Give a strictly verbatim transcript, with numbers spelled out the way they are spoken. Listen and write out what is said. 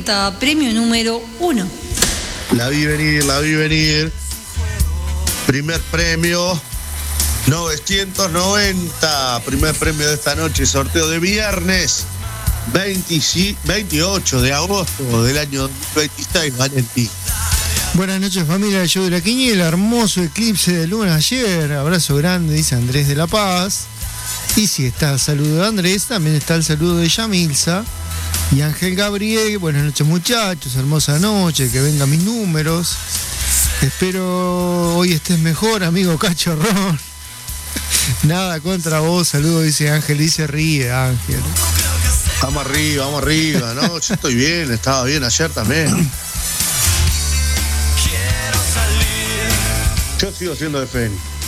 Premio número uno. La vi venir, la vi venir. Primer premio, novecientos noventa. Primer premio de esta noche, sorteo de viernes veintiocho de agosto del año dos mil veintiséis, Valentín. Buenas noches, familia del Show de la Quiniela. Hermoso eclipse de luna ayer. Abrazo grande, dice Andrés de La Paz. Y si está el saludo de Andrés, también está el saludo de Yamilza y Ángel Gabriel. Buenas noches, muchachos, hermosa noche, que vengan mis números. Espero hoy estés mejor, amigo Cachorrón. Nada contra vos, saludo, dice Ángel, y se ríe Ángel. Vamos arriba, vamos arriba, ¿no? Yo estoy bien, estaba bien ayer también. Yo sigo siendo de Fénix.